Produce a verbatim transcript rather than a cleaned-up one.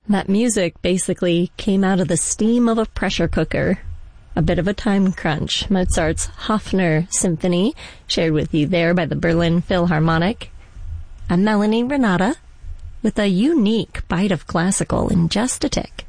That music basically came out of the steam of a pressure cooker. A bit of a time crunch. Mozart's Hofner Symphony, shared with you there by the Berlin Philharmonic. A Melanie Renata, with a unique bite of classical in just a tick.